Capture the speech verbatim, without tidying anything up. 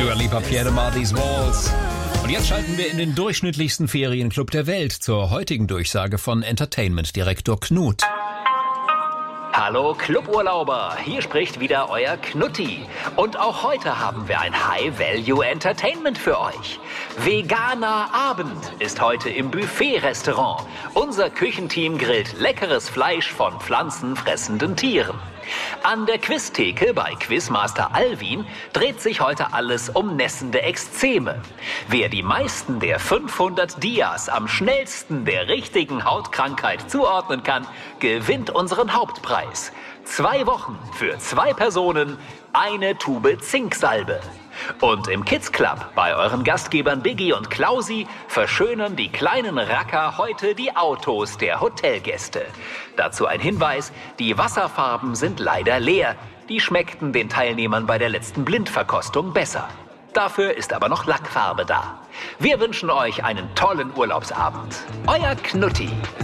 Dua Lipa, Pierre de Mar, These Walls. Und jetzt schalten wir in den durchschnittlichsten Ferienclub der Welt zur heutigen Durchsage von Entertainment-Direktor Knut. Hallo Cluburlauber, hier spricht wieder euer Knutti. Und auch heute haben wir ein High-Value-Entertainment für euch. Veganer Abend ist heute im Buffet-Restaurant. Unser Küchenteam grillt leckeres Fleisch von pflanzenfressenden Tieren. An der Quiztheke bei Quizmaster Alwin dreht sich heute alles um nässende Ekzeme. Wer die meisten der fünfhundert Dias am schnellsten der richtigen Hautkrankheit zuordnen kann, gewinnt unseren Hauptpreis. Zwei Wochen für zwei Personen, eine Tube Zinksalbe. Und im Kids Club bei euren Gastgebern Biggie und Klausi verschönern die kleinen Racker heute die Autos der Hotelgäste. Dazu ein Hinweis, die Wasserfarben sind leider leer. Die schmeckten den Teilnehmern bei der letzten Blindverkostung besser. Dafür ist aber noch Lackfarbe da. Wir wünschen euch einen tollen Urlaubsabend. Euer Knutti.